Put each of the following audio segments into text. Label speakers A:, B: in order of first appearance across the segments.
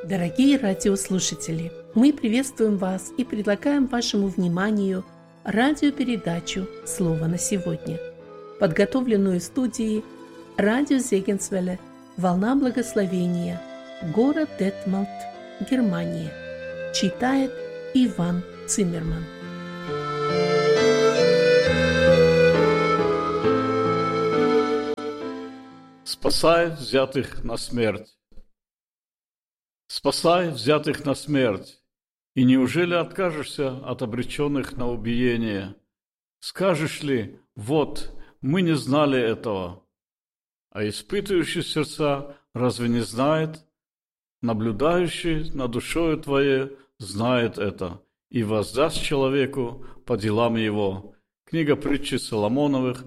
A: Дорогие радиослушатели, мы приветствуем вас и предлагаем вашему вниманию радиопередачу «Слово на сегодня», подготовленную студией радио Зегенсвелле «Волна благословения», город Детмалт, Германия. Читает Иван Циммерман.
B: Спасай взятых на смерть. Спасай взятых на смерть, и неужели откажешься от обреченных на убиение? Скажешь ли, вот, мы не знали этого? А испытывающий сердца разве не знает? Наблюдающий над душою твоей знает это, и воздаст человеку по делам его. Книга притчи Соломоновых,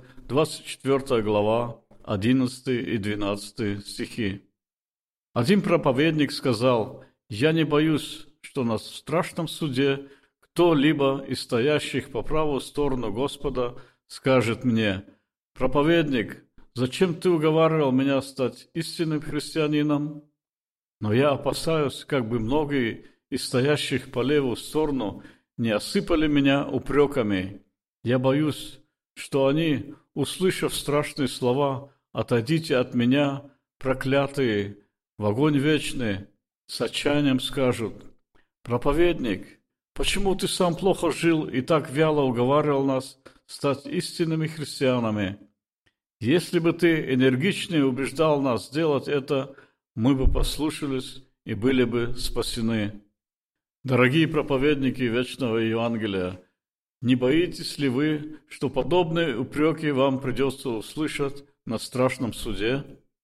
B: 24 глава, 11 и 12 стихи. Один проповедник сказал: «Я не боюсь, что на страшном суде кто-либо из стоящих по правую сторону Господа скажет мне: проповедник, зачем ты уговаривал меня стать истинным христианином? Но я опасаюсь, как бы многие из стоящих по левую сторону не осыпали меня упреками. Я боюсь, что они, услышав страшные слова: «Отойдите от меня, проклятые, в огонь вечный», с отчаянием скажут: проповедник, почему ты сам плохо жил и так вяло уговаривал нас стать истинными христианами? Если бы ты энергичнее убеждал нас сделать это, мы бы послушались и были бы спасены. Дорогие проповедники вечного Евангелия, не боитесь ли вы, что подобные упреки вам придется услышать на страшном суде?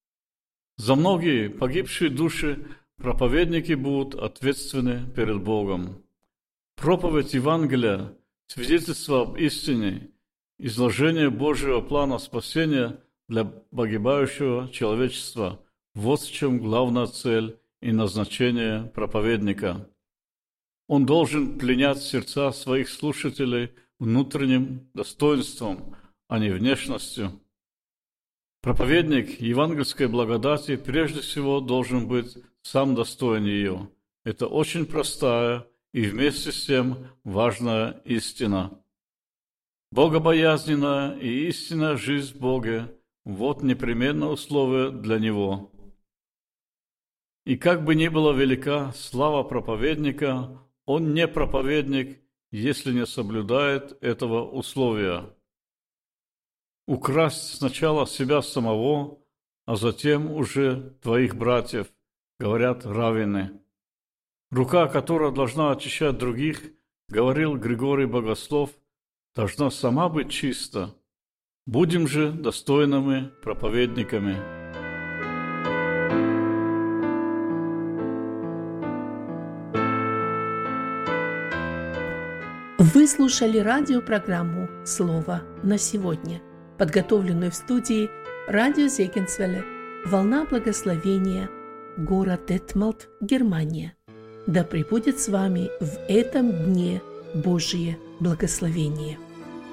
B: За многие погибшие души проповедники будут ответственны перед Богом. Проповедь Евангелия, свидетельство об истине, изложение Божьего плана спасения для погибающего человечества – вот в чем главная цель и назначение проповедника. Он должен пленять сердца своих слушателей внутренним достоинством, а не внешностью. Проповедник евангельской благодати прежде всего должен быть сам достоин ее. Это очень простая и вместе с тем важная истина. Богобоязненная и истинная жизнь в Боге – вот непременное условие для него. И как бы ни была велика слава проповедника, он не проповедник, если не соблюдает этого условия. Украсть сначала себя самого, а затем уже твоих братьев, говорят раввины. Рука, которая должна очищать других, говорил Григорий Богослов, должна сама быть чиста. Будем же достойными проповедниками.
A: Вы слушали радиопрограмму «Слово на сегодня», подготовленную в студии радио Зегенсвелле «Волна благословения», город Детмалт, Германия. Да пребудет с вами в этом дне Божие благословение.